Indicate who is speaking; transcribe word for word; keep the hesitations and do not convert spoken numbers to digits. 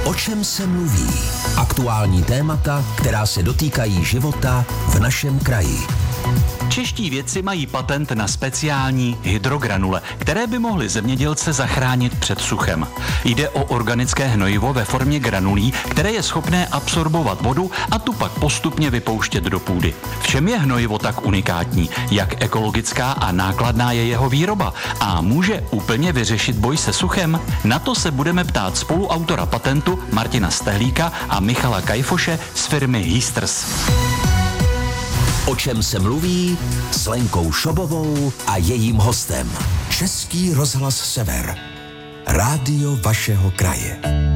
Speaker 1: O čem se mluví? Aktuální témata, která se dotýkají života v našem kraji.
Speaker 2: Čeští vědci mají patent na speciální hydrogranule, které by mohly zemědělce zachránit před suchem. Jde o organické hnojivo ve formě granulí, které je schopné absorbovat vodu a tu pak postupně vypouštět do půdy. V čem je hnojivo tak unikátní? Jak ekologická a nákladná je jeho výroba? A může úplně vyřešit boj se suchem? Na to se budeme ptát spoluautora patentu Martina Stehlíka a Michala Kajfoše z firmy Hysters.
Speaker 1: O čem se mluví s Lenkou Šobovou a jejím hostem. Český rozhlas Sever. Rádio vašeho kraje.